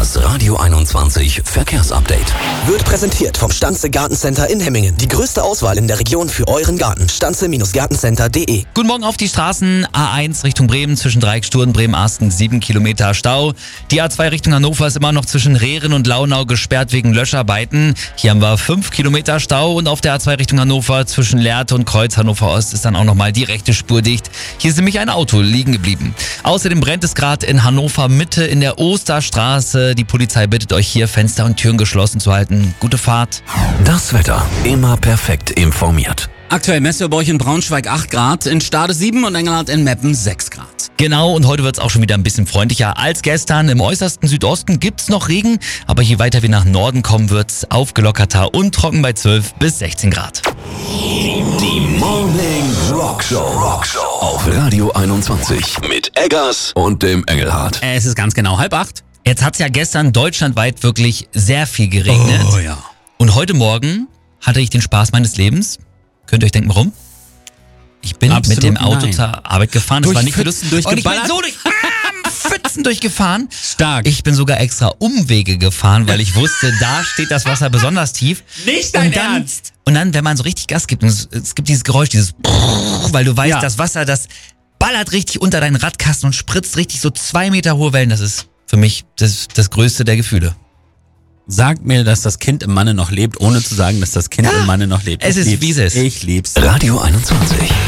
Das Radio 21 Verkehrsupdate wird präsentiert vom Stanze Gartencenter in Hemmingen. Die größte Auswahl in der Region für euren Garten. Stanze-Gartencenter.de. Guten Morgen auf die Straßen. A1 Richtung Bremen zwischen Dreieckstuhl und Bremen-Asten 7 Kilometer Stau. Die A2 Richtung Hannover ist immer noch zwischen Rehren und Launau gesperrt wegen Löscharbeiten. Hier haben wir 5 Kilometer Stau und auf der A2 Richtung Hannover zwischen Lehrte und Kreuz Hannover Ost ist dann auch nochmal die rechte Spur dicht. Hier ist nämlich ein Auto liegen geblieben. Außerdem brennt es gerade in Hannover Mitte in der Osterstraße. Die Polizei bittet euch hier, Fenster und Türen geschlossen zu halten. Gute Fahrt. Das Wetter immer perfekt informiert. Aktuell messen wir bei euch in Braunschweig 8 Grad, in Stade 7 und Engelhardt in Meppen 6 Grad. Genau, und heute wird es auch schon wieder ein bisschen freundlicher als gestern. Im äußersten Südosten gibt's noch Regen, aber je weiter wir nach Norden kommen, wird's aufgelockerter und trocken bei 12 bis 16 Grad. Die Morning Rockshow auf Radio 21 mit Eggers und dem Engelhardt. Es ist ganz genau 7:30. Jetzt hat's ja gestern deutschlandweit wirklich sehr viel geregnet. Oh ja. Und heute Morgen hatte ich den Spaß meines Lebens. Könnt ihr euch denken, warum? Ich bin Absolut mit dem Auto nein. zur Arbeit gefahren. Das Durch war nicht Pfützen und ich bin durchgeballert? so durch Pfützen durchgefahren. Stark. Ich bin sogar extra Umwege gefahren, weil ich wusste, da steht das Wasser besonders tief. Nicht dein und dann, Ernst? Und dann, wenn man so richtig Gas gibt, und es gibt dieses Geräusch, dieses weil du weißt, Ja. das Wasser, das ballert richtig unter deinen Radkasten und spritzt richtig so 2 Meter hohe Wellen. Das ist für mich das Größte der Gefühle. Sagt mir, dass das Kind im Manne noch lebt, ohne zu sagen, dass das Kind im Manne noch lebt. Es Ich ist, lieb's. wie es ist. Ich lieb's. Radio 21.